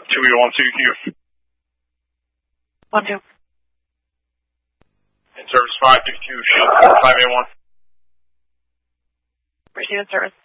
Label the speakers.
Speaker 1: 2E12Q.
Speaker 2: 1-2.
Speaker 1: In service 522, 5A1.
Speaker 2: Receive in service.